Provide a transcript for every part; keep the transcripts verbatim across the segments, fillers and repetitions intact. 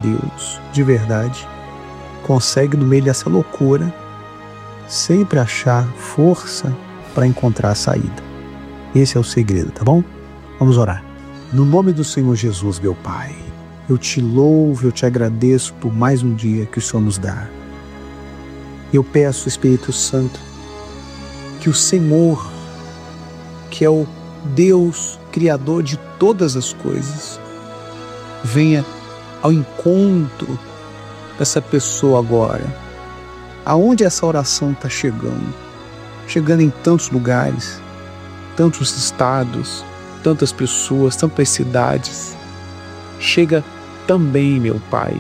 Deus, de verdade, consegue, no meio dessa loucura, sempre achar força para encontrar a saída. Esse é o segredo, tá bom? Vamos orar. No nome do Senhor Jesus, meu Pai, eu te louvo, eu te agradeço por mais um dia que o Senhor nos dá. Eu peço, Espírito Santo, que o Senhor, que é o Deus Criador de todas as coisas, venha ao encontro dessa pessoa agora. Aonde essa oração está chegando? Chegando em tantos lugares, tantos estados, tantas pessoas, tantas cidades. Chega também, meu Pai,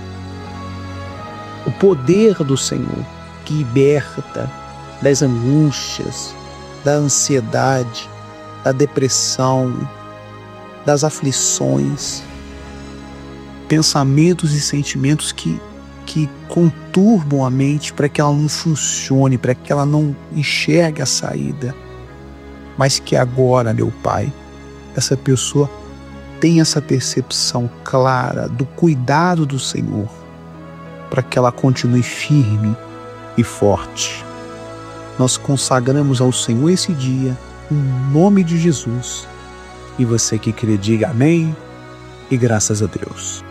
o poder do Senhor que liberta das angústias, da ansiedade, da depressão, das aflições, pensamentos e sentimentos que, que conturbam a mente para que ela não funcione, para que ela não enxergue a saída, mas que agora, meu Pai, essa pessoa tem essa percepção clara do cuidado do Senhor, para que ela continue firme e forte. Nós consagramos ao Senhor esse dia, em nome de Jesus. E você que crê, diga amém e graças a Deus.